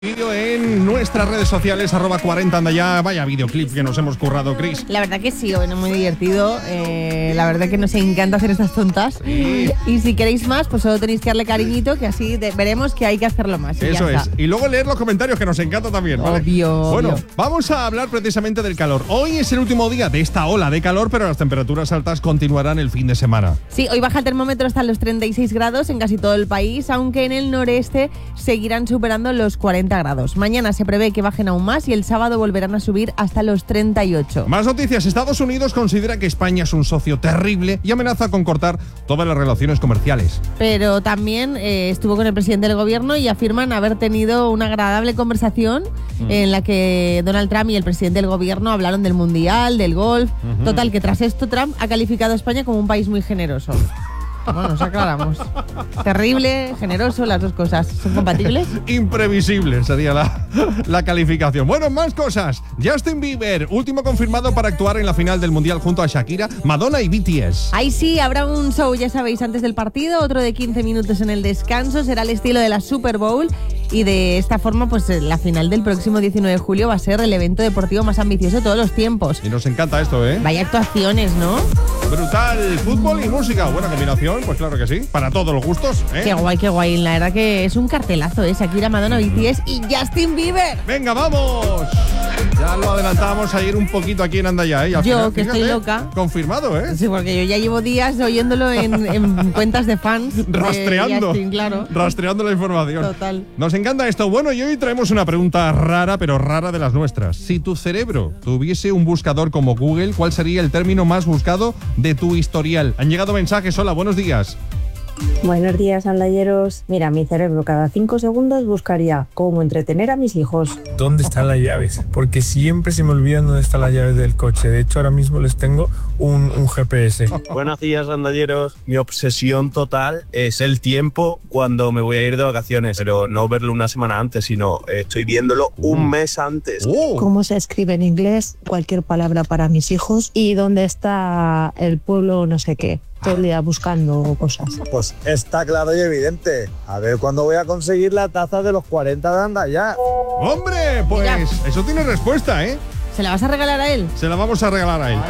Vídeo en nuestras redes sociales, @40 anda ya. Vaya videoclip que nos hemos currado, Chris. La verdad que sí, bueno, muy divertido. La verdad que nos encanta hacer estas tontas. Sí. Y si queréis más, pues solo tenéis que darle cariñito, que así veremos que hay que hacerlo más. Y Eso ya es. está. Y luego leer los comentarios, que nos encanta también, ¿vale? Obvio. Bueno, vamos a hablar precisamente del calor. Hoy es el último día de esta ola de calor, pero las temperaturas altas continuarán el fin de semana. Sí, hoy baja el termómetro hasta los 36 grados en casi todo el país, aunque en el noreste seguirán superando los 40 grados. Mañana se prevé que bajen aún más y el sábado volverán a subir hasta los 38. Más noticias. Estados Unidos considera que España es un socio terrible y amenaza con cortar todas las relaciones comerciales. Pero también estuvo con el presidente del gobierno y afirman haber tenido una agradable conversación en la que Donald Trump y el presidente del gobierno hablaron del mundial, del golf. Total, que tras esto Trump ha calificado a España como un país muy generoso. Bueno, nos aclaramos. Terrible, generoso, las dos cosas. ¿Son compatibles? Imprevisible sería la calificación. Bueno, más cosas. Justin Bieber, último confirmado para actuar en la final del Mundial junto a Shakira, Madonna y BTS. Ahí sí, habrá un show, ya sabéis, antes del partido, otro de 15 minutos en el descanso, será el estilo de la Super Bowl y de esta forma, pues la final del próximo 19 de julio va a ser el evento deportivo más ambicioso de todos los tiempos. Y nos encanta esto, ¿eh? Vaya actuaciones, ¿no? Brutal, fútbol y música. Buena combinación, pues claro que sí. Para todos los gustos, ¿eh? Qué guay, qué guay. La verdad que es un cartelazo, ¿eh? Shakira, Madonna, BTS y Justin Bieber. ¡Venga, vamos! Ya lo adelantamos ayer un poquito aquí en Andaya, ¿eh? Y al Yo, final, que estoy loca. Confirmado, ¿eh? Sí, porque yo ya llevo días oyéndolo en cuentas de fans. Rastreando. Justin, claro. Rastreando la información. Total. Nos encanta esto. Bueno, y hoy traemos una pregunta rara, pero rara de las nuestras. Si tu cerebro tuviese un buscador como Google, ¿cuál sería el término más buscado de tu historial? Han llegado mensajes. Hola, buenos días. Buenos días, andayeros. Mira, mi cerebro cada 5 segundos buscaría cómo entretener a mis hijos. ¿Dónde están las llaves? Porque siempre se me olvidan dónde están las llaves del coche. De hecho, ahora mismo les tengo un GPS. Buenos días, andalleros. Mi obsesión total es el tiempo cuando me voy a ir de vacaciones, pero no verlo una semana antes, sino estoy viéndolo un mes antes. Cómo se escribe en inglés cualquier palabra para mis hijos y dónde está el pueblo no sé qué. Todo el día buscando cosas. Pues está claro y evidente. A ver cuándo voy a conseguir la taza de los 40 de Andaya. ¡Hombre! Pues Mira. eso tiene respuesta, ¿eh? ¿Se la vas a regalar a él? Se la vamos a regalar a él.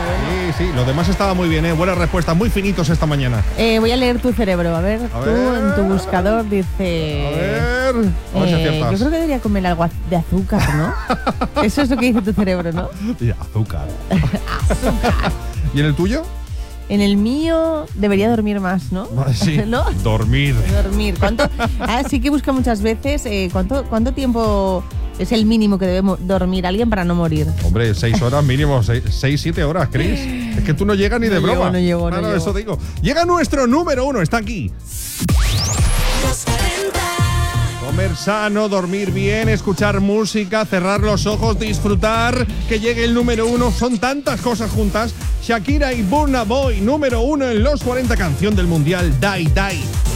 Sí, lo demás estaba muy bien, ¿eh? Buenas respuestas, muy finitos esta mañana. Voy a leer tu cerebro. A ver, tú ver. en tu buscador A dice... ver si aciertas. yo creo que debería comer algo de azúcar, ¿no? Eso es lo que dice tu cerebro, ¿no? Y azúcar. Azúcar. ¿Y en el tuyo? En el mío debería dormir más, ¿no? Sí. ¿No? Dormir. Dormir. ¿Cuánto? Sí que busca muchas veces ¿cuánto tiempo es el mínimo que debe dormir alguien para no morir? Hombre, 6 horas mínimo, 6-7 horas, Chris. Es que tú no llegas ni de broma. No llego. Claro, eso digo. Llega nuestro número 1, está aquí. Comer sano, dormir bien, escuchar música, cerrar los ojos, disfrutar, que llegue el número 1. Son tantas cosas juntas. Shakira y Burna Boy, número 1 en los 40, canción del Mundial, Die Die.